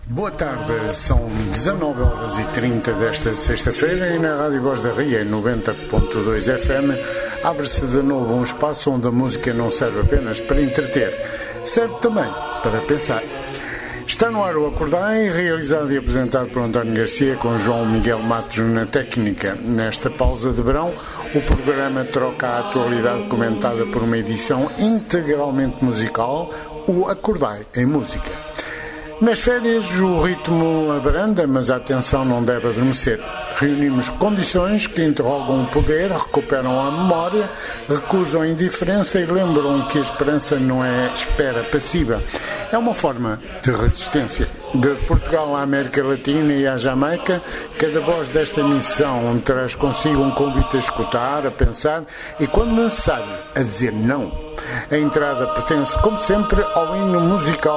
Boa tarde, são 19h30 desta sexta-feira e na Rádio Voz da Ria, 90.2 FM, abre-se de novo um espaço onde a música não serve apenas para entreter, serve também para pensar. Está no ar o Acordai, realizado e apresentado por António Garcia com João Miguel Matos na técnica. Nesta pausa de verão, o programa troca a atualidade comentada por uma edição integralmente musical, o Acordai em música. Nas férias o ritmo abranda, mas a atenção não deve adormecer. Reunimos condições que interrogam o poder, recuperam a memória, recusam a indiferença e lembram que a esperança não é espera passiva. É uma forma de resistência. De Portugal à América Latina e à Jamaica, cada voz desta missão traz consigo um convite a escutar, a pensar e, quando necessário, a dizer não. A entrada pertence, como sempre, ao hino musical